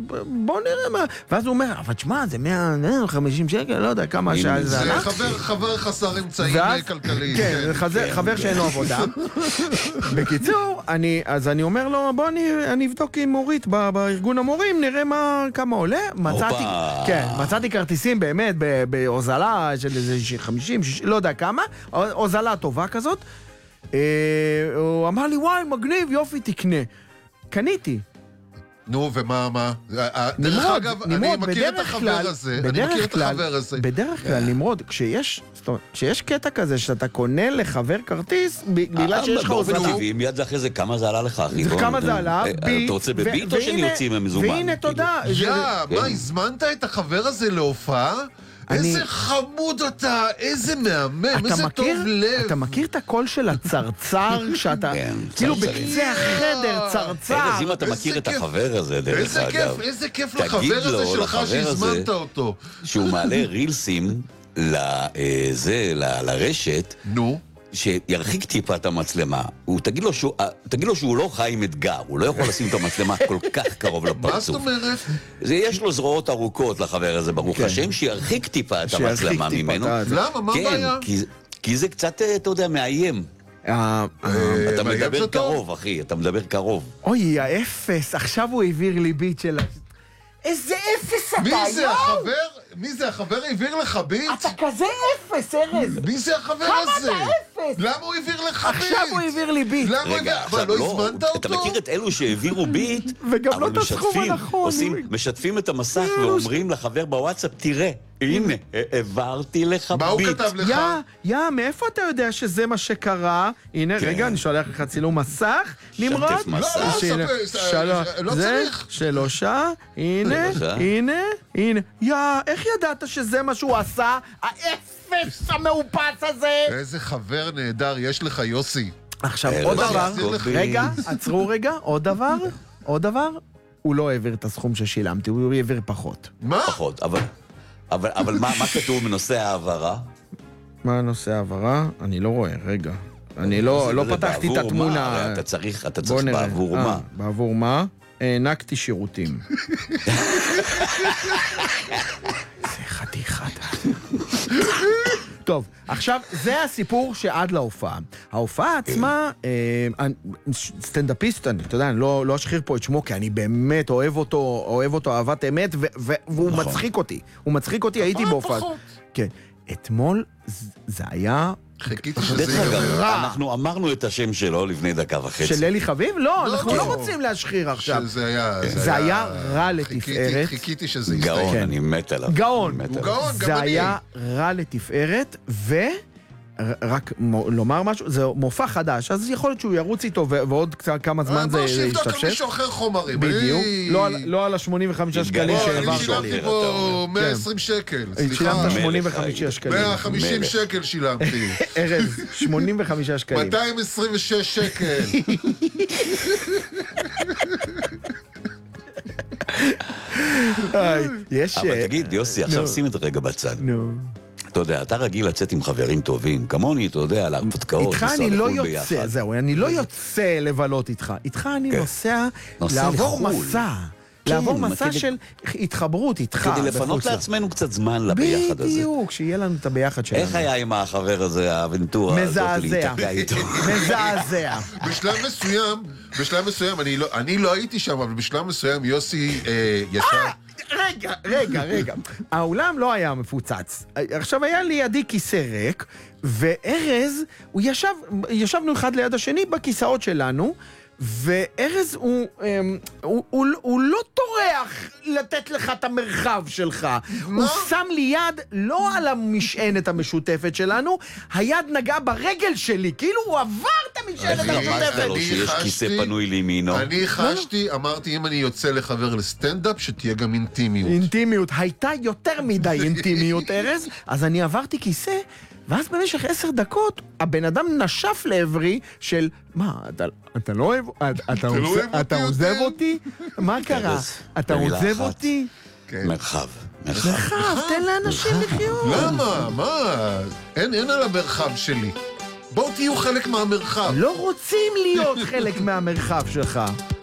בוא נראה מה. ואז הוא אומר, אבל תשמע, זה 150 שקל, לא יודע כמה שעה זה הלך. זה חבר חסר אמצעים כלכליים. כן, חבר שאינו עבודה. בקיצור, אז אני אומר לו, בוא אני אבדוק עם מורית בארגון המורים, נראה כמה עולה. מצאתי כרטיסים באמת בהוזלה של איזה 50, לא יודע כמה, הוזלה טובה כזאת. הוא אמר לי, וואי, מגניב, יופי, תקנה. קניתי. נו, ומה? דרך אגב, אני מכיר את החבר הזה. בדרך כלל, נמרוד, כשיש קטע כזה שאתה קונה לחבר כרטיס, בגלל שיש לך הוזלה. באופן טבעי, מיד אחרי זה, כמה זה עלה לך, אחי? כמה זה עלה? אתה רוצה בביט או שאני יוצאים ממזומן? והנה, תודה. מה, הזמנת את החבר הזה להופעה? איזה חמוד אתה, איזה מהמם, איזה טוב לב. אתה מכיר את הקול של הצרצר, שאתה כאילו בקצה החדר, צרצר. אז אם אתה מכיר את החבר הזה, דרך אגב, איזה כיף לחבר הזה שלך שהזמנת אותו. שהוא מעלה רילסים לרשת, נו. שירחיק טיפה את המצלמה. תגיד לו שהוא לא חי עם אתגר, הוא לא יכול לשים את המצלמה כל כך קרוב לפרצוף. מה זאת אומרת? יש לו זרועות ארוכות לחבר הזה, ברוך השם, שירחיק טיפה את המצלמה ממנו. למה? מה הבעיה? כי זה קצת, אתה יודע, מאיים. אתה מדבר קרוב, אחי, אתה מדבר קרוב. אוי, האפס, עכשיו הוא העביר לי ביט של... איזה אפס אתה, מי זה החבר? מי זה החבר העביר לך ביט? אתה כזה אפס, ארז. מי זה החבר הזה? כמה אתה אפס? למה הוא העביר לך ביט? עכשיו הוא העביר לי ביט. רגע, עכשיו לא, אתה מכיר את אלו שהעבירו ביט, וגם לא את הסכום הנכון. משתפים את המסך ואומרים לחבר בוואטסאפ, תראה, הנה, העברתי לך ביט. מה הוא כתב לך? מאיפה אתה יודע שזה מה שקרה? הנה, רגע, אני שולח לך צילום מסך. נמרוד? לא צריך. שלושה, הנה. איך ידעת שזה מה שהוא עשה? האפס המאופץ הזה! איזה חבר נהדר יש לך, יוסי. עכשיו, עוד דבר. רגע, עצרו רגע, עוד דבר. הוא לא העביר את הסכום ששילמתי, הוא העביר פחות. מה? פחות, אבל מה כתוב בנושא העברה? מה נושא העברה? אני לא רואה, רגע. אני לא פתחתי את התמונה. אתה צריך בעבור מה? בעבור מה? הענקתי שירותים. זה חתיכת. טוב, עכשיו, זה הסיפור שעד להופעה. ההופעה עצמה, סטנדאפיסט, אתה יודע, אני לא אשחיר פה את שמו, כי אני באמת אוהב אותו אהבת אמת, והוא מצחיק אותי. הוא מצחיק אותי, הייתי בהופעה. כן. אתמול זה היה... חיכיתי שזה יהיה רע. אנחנו אמרנו את השם שלו לפני דקה וחצי. של אלי חביב? לא, אנחנו לא רוצים להשחיר עכשיו. זה היה רע לתפארת. חיכיתי שזה יהיה. גאון, אני מת עליו. גאון. הוא גאון, גם זה אני. היה רע לתפארת, רק לומר משהו, זה מופע חדש, אז יכול להיות שהוא ירוץ איתו ועוד כמה זמן זה ישתפשף. שיבדוק על מישהו אחר חומרים. בדיוק, לא על ה-85 שקלים שהעברת. אני שילמתי פה 120 שקל, סליחה. שילמת 85 שקלים. 150 שקל שילמתי. ארז, 85 שקלים. 226 שקל. אבל תגיד, יוסי, עכשיו שים את הרגע בצד. אתה יודע, אתה רגיל לצאת עם חברים טובים, כמוני, אתה יודע, להרפתקאות. איתך אני לא יוצא, זהו, אני לא יוצא לבלות איתך. איתך אני נוסע לעבור מסע. לעבור מסע של התחברות איתך. כדי לפנות לעצמנו קצת זמן לביחד הזה. בדיוק, שיהיה לנו את הביחד שלנו. איך היה עם החבר הזה, האבנטורה הזאת, להתקע איתו? מזעזע. בשלב מסוים, אני לא הייתי שם, אבל בשלב מסוים יוסי ישב... רגע. האולם לא היה מפוצץ. עכשיו היה לידי כיסא ריק, וארז, ישבנו אחד ליד השני בכיסאות שלנו, וארז הוא לא טורח לתת לך את המרחב שלך. הוא שם לי יד לא על המשענת המשותפת שלנו, היד נגעה ברגל שלי, כאילו הוא עבר את המשענת המשותפת. לא שיש כיסא פנוי לימינו. אני חשתי, אמרתי, אם אני יוצא לחבר לסטנדאפ, שתהיה גם אינטימיות. אינטימיות, הייתה יותר מדי אינטימיות, ארז, אז אני עברתי כיסא, ואז במשך 10 דקות, הבן אדם נשף לעברי של, מה, אתה לא אוהב, אתה עוזב אותי? מה קרה? אתה עוזב אותי? מרחב. תן לאנשים לחיות. למה? מה? אין על המרחב שלי. בואו תהיו חלק מהמרחב. לא רוצים להיות חלק מהמרחב שלך.